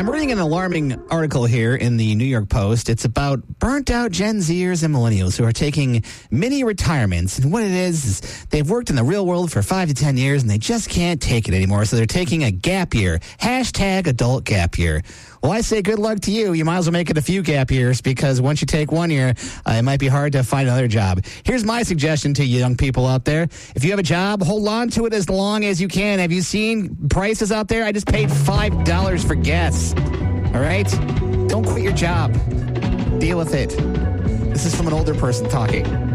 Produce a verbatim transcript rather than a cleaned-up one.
I'm reading an alarming article here in the New York Post. It's about burnt-out Gen Zers and millennials who are taking mini retirements. And what it is is they've worked in the real world for five to ten years, and they just can't take it anymore, so they're taking a gap year. Hashtag adult gap year. Well, I say good luck to you. You might as well make it a few gap years, because once you take one year, uh, it might be hard to find another job. Here's my suggestion to you young people out there. If you have a job, hold on to it as long as you can. Have you seen prices out there? I just paid five dollars for gas. All right? Don't quit your job. Deal with it. This is from an older person talking.